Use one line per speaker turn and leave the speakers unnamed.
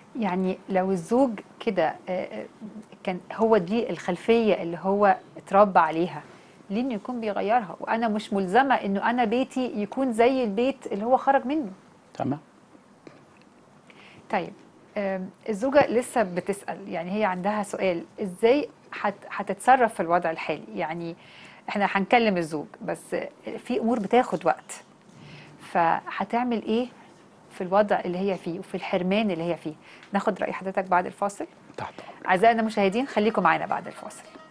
يعني لو الزوج كده كان هو دي الخلفية اللي هو اتربى عليها، ليه انه يكون بيغيرها؟ وانا مش ملزمة انه انا بيتي يكون زي البيت اللي هو خرج منه.
تمام.
طيب، الزوجة لسه بتسأل، يعني هي عندها سؤال ازاي هتتصرف في الوضع الحالي. يعني احنا هنكلم الزوج، بس في امور بتاخد وقت، فهتعمل ايه في الوضع اللي هي فيه وفي الحرمان اللي هي فيه؟ ناخد رأي حضرتك بعد الفاصل.
تحت امرك.
أعزائنا المشاهدين، خليكم معنا بعد الفاصل.